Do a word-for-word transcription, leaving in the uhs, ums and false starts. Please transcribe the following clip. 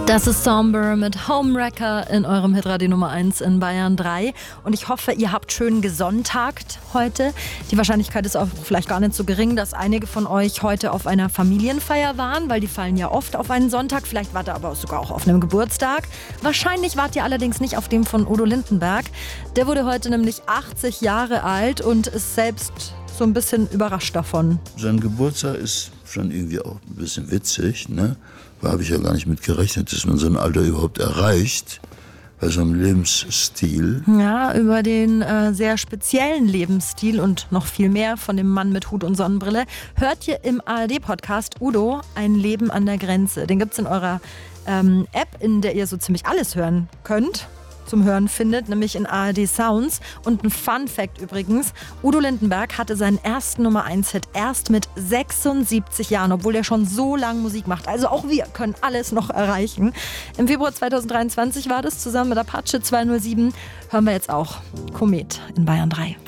Das ist Somber mit Homewrecker in eurem Hitradio Nummer eins in Bayern drei. Und ich hoffe, ihr habt schön gesonntagt heute. Die Wahrscheinlichkeit ist auch vielleicht gar nicht so gering, dass einige von euch heute auf einer Familienfeier waren, weil die fallen ja oft auf einen Sonntag. Vielleicht wart ihr aber sogar auch auf einem Geburtstag. Wahrscheinlich wart ihr allerdings nicht auf dem von Udo Lindenberg. Der wurde heute nämlich achtzig Jahre alt und ist selbst so ein bisschen überrascht davon. Sein Geburtstag ist schon irgendwie auch ein bisschen witzig, ne? Da habe ich ja gar nicht mit gerechnet, dass man so ein Alter überhaupt erreicht, bei so einem Lebensstil. Ja, über den äh, sehr speziellen Lebensstil und noch viel mehr von dem Mann mit Hut und Sonnenbrille hört ihr im A R D-Podcast Udo, ein Leben an der Grenze. Den gibt's in eurer ähm, App, in der ihr so ziemlich alles hören könnt. Zum Hören findet, nämlich in A R D Sounds. Und ein Fun-Fact übrigens, Udo Lindenberg hatte seinen ersten Nummer eins Hit erst mit sechsundsiebzig Jahren, obwohl er schon so lange Musik macht. Also auch wir können alles noch erreichen. Im Februar zweitausenddreiundzwanzig war das, zusammen mit Apache zweihundertsieben. Hören wir jetzt auch Komet in Bayern drei.